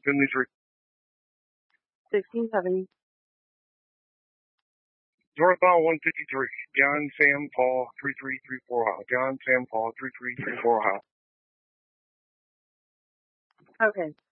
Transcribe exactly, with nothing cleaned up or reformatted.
Finley three. sixteen seventy. North Mile one fifty-three. John Sam Paul three three three four Ohio. John Sam Paul three three three four Ohio. Okay.